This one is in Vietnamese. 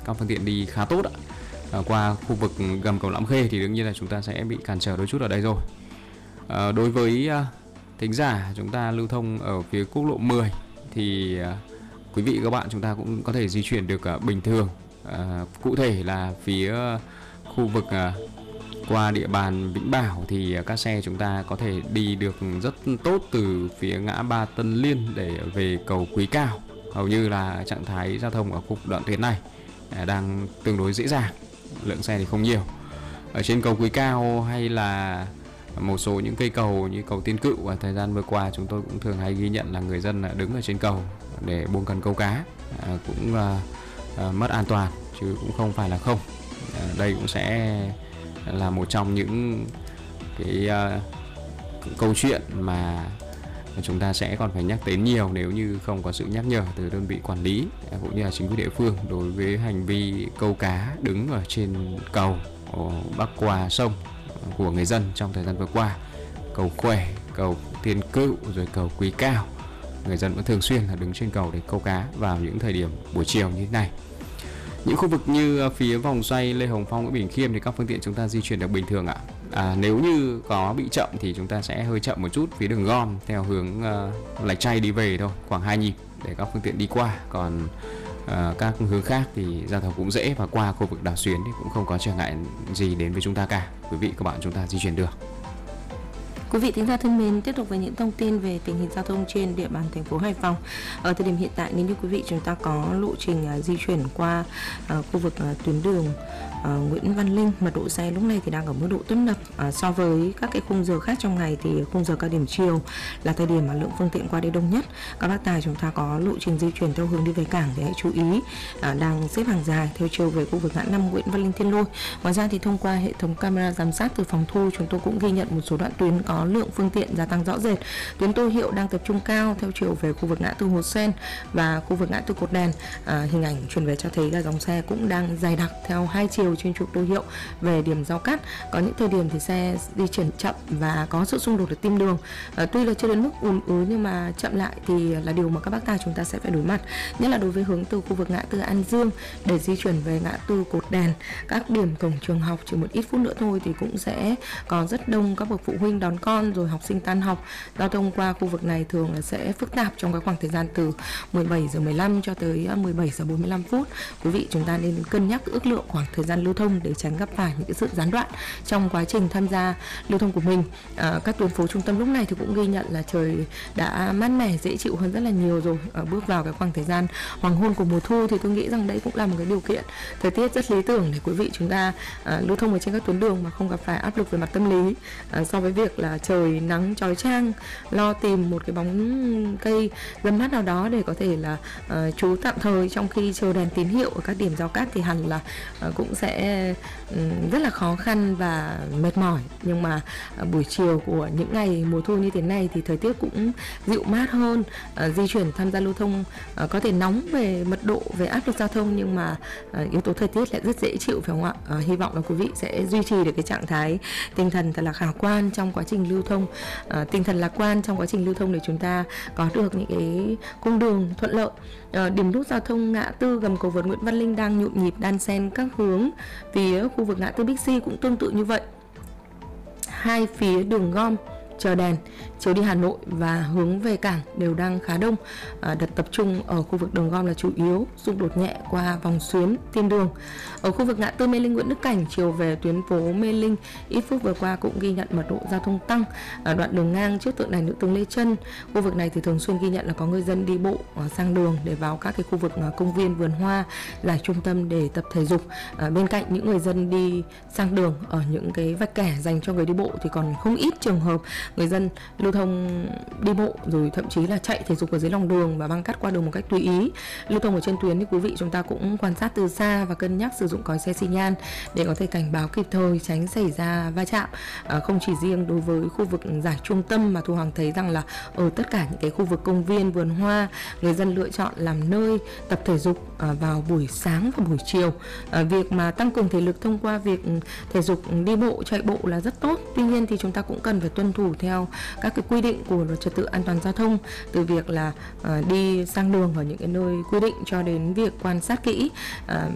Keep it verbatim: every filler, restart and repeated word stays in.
các phương tiện đi khá tốt ạ. À, qua khu vực gầm cầu Lãm Khê thì đương nhiên là chúng ta sẽ bị cản trở đôi chút ở đây rồi. À, đối với uh, thính giả chúng ta lưu thông ở phía quốc lộ mười thì uh, quý vị các bạn chúng ta cũng có thể di chuyển được uh, bình thường. À, cụ thể là phía uh, khu vực uh, qua địa bàn Vĩnh Bảo thì uh, các xe chúng ta có thể đi được rất tốt từ phía ngã ba Tân Liên để về cầu Quý Cao. Hầu như là trạng thái giao thông ở khu đoạn tuyến này uh, đang tương đối dễ dàng, lượng xe thì không nhiều. Ở trên cầu Quý Cao hay là một số những cây cầu như cầu Tiên Cựu, và thời gian vừa qua chúng tôi cũng thường hay ghi nhận là người dân đứng ở trên cầu để buông cần câu cá, à, cũng à, à, mất an toàn chứ cũng không phải là không. À, đây cũng sẽ là một trong những cái à, câu chuyện mà chúng ta sẽ còn phải nhắc đến nhiều nếu như không có sự nhắc nhở từ đơn vị quản lý cũng như là chính quyền địa phương đối với hành vi câu cá đứng ở trên cầu bắc qua sông của người dân trong thời gian vừa qua. Cầu Khỏe, cầu Tiên Cựu rồi cầu Quý Cao, người dân vẫn thường xuyên là đứng trên cầu để câu cá vào những thời điểm buổi chiều như thế này. Những khu vực như phía vòng xoay Lê Hồng Phong, Bình Khiêm thì các phương tiện chúng ta di chuyển được bình thường ạ. À, nếu như có bị chậm thì chúng ta sẽ hơi chậm một chút phía đường gom theo hướng uh, Lạch Tray đi về thôi, khoảng hai nhịp để các phương tiện đi qua. Còn uh, các hướng khác thì giao thông cũng dễ, và qua khu vực đảo Xuyến thì cũng không có trở ngại gì đến với chúng ta cả. Quý vị các bạn chúng ta di chuyển được. Quý vị thính giả thân mến, tiếp tục với những thông tin về tình hình giao thông trên địa bàn thành phố Hải Phòng. Ở thời điểm hiện tại, nếu như quý vị chúng ta có lộ trình uh, di chuyển qua uh, khu vực uh, tuyến đường uh, Nguyễn Văn Linh, mật độ xe lúc này thì đang ở mức độ tấp nập. Uh, so với các cái khung giờ khác trong ngày thì khung giờ cao điểm chiều là thời điểm mà lượng phương tiện qua đây đông nhất. Các bác tài chúng ta có lộ trình di chuyển theo hướng đi về cảng thì hãy chú ý, uh, đang xếp hàng dài theo chiều về khu vực ngã năm Nguyễn Văn Linh Thiên Lôi. Ngoài ra thì thông qua hệ thống camera giám sát từ phòng thu, chúng tôi cũng ghi nhận một số đoạn tuyến có lượng phương tiện gia tăng rõ rệt. Tuyến Tô Hiệu đang tập trung cao theo chiều về khu vực ngã tư Hồ Sen và khu vực ngã tư Cột Đèn. À, hình ảnh truyền về cho thấy là dòng xe cũng đang dày đặc theo hai chiều trên trục Tô Hiệu về điểm giao cắt. Có những thời điểm thì xe di chuyển chậm và có sự xung đột ở tim đường. À, tuy là chưa đến mức ùn ứ nhưng mà chậm lại thì là điều mà các bác tài chúng ta sẽ phải đối mặt. Nhất là đối với hướng từ khu vực ngã tư An Dương để di chuyển về ngã tư Cột Đèn, các điểm cổng trường học chỉ một ít phút nữa thôi thì cũng sẽ có rất đông các bậc phụ huynh đón con rồi học sinh tan học. Giao thông qua khu vực này thường là sẽ phức tạp trong cái khoảng thời gian từ mười bảy giờ mười lăm cho tới mười bảy giờ bốn mươi lăm phút. Quý vị chúng ta nên cân nhắc ước lượng khoảng thời gian lưu thông để tránh gặp phải những cái sự gián đoạn trong quá trình tham gia lưu thông của mình. À, các tuyến phố trung tâm lúc này thì cũng ghi nhận là trời đã mát mẻ, dễ chịu hơn rất là nhiều rồi. À, bước vào cái khoảng thời gian hoàng hôn của mùa thu thì tôi nghĩ rằng đấy cũng là một cái điều kiện thời tiết rất lý tưởng để quý vị chúng ta à, lưu thông ở trên các tuyến đường mà không gặp phải áp lực về mặt tâm lý à, so với việc là trời nắng chói chang, lo tìm một cái bóng cây râm mát nào đó để có thể là uh, trú tạm thời trong khi chờ đèn tín hiệu ở các điểm giao cắt thì hẳn là uh, cũng sẽ um, rất là khó khăn và mệt mỏi. Nhưng mà uh, buổi chiều của những ngày mùa thu như thế này thì thời tiết cũng dịu mát hơn, uh, di chuyển tham gia lưu thông uh, có thể nóng về mật độ, về áp lực giao thông nhưng mà uh, yếu tố thời tiết lại rất dễ chịu, phải không ạ? Uh, hy vọng là quý vị sẽ duy trì được cái trạng thái tinh thần thật là khả quan trong quá trình lưu thông, à, tinh thần lạc quan trong quá trình lưu thông để chúng ta có được những cái cung đường thuận lợi. À, điểm nút giao thông ngã tư gầm cầu vượt Nguyễn Văn Linh đang nhộn nhịp đan xen các hướng. Phía khu vực ngã tư Bixi cũng tương tự như vậy. Hai phía đường gom chờ đèn chiều đi Hà Nội và hướng về cảng đều đang khá đông. À, đợt tập trung ở khu vực đường gom là chủ yếu, xung đột nhẹ qua vòng Xuyến, Thiên Đường. Ở khu vực ngã tư Mê Linh Nguyễn Đức Cảnh chiều về tuyến phố Mê Linh ít phút vừa qua cũng ghi nhận mật độ giao thông tăng. À, đoạn đường ngang trước tượng đài nữ tướng Lê Chân, khu vực này thì thường xuyên ghi nhận là có người dân đi bộ sang đường để vào các cái khu vực công viên, vườn hoa, giải trung tâm để tập thể dục. À, bên cạnh những người dân đi sang đường ở những cái vạch kẻ dành cho người đi bộ thì còn không ít trường hợp người dân lưu thông đi bộ rồi thậm chí là chạy thể dục ở dưới lòng đường và băng cắt qua đường một cách tùy ý. Lưu thông ở trên tuyến thì quý vị chúng ta cũng quan sát từ xa và cân nhắc sử dụng còi xe xi nhan để có thể cảnh báo kịp thời, tránh xảy ra va chạm. À, không chỉ riêng đối với khu vực giải trung tâm mà Thu Hoàng thấy rằng là ở tất cả những cái khu vực công viên, vườn hoa, người dân lựa chọn làm nơi tập thể dục à, vào buổi sáng và buổi chiều. À, việc mà tăng cường thể lực thông qua việc thể dục đi bộ, chạy bộ là rất tốt. Tuy nhiên thì chúng ta cũng cần phải tuân thủ theo các cái quy định của luật trật tự an toàn giao thông, từ việc là uh, đi sang đường ở những cái nơi quy định cho đến việc quan sát kỹ uh,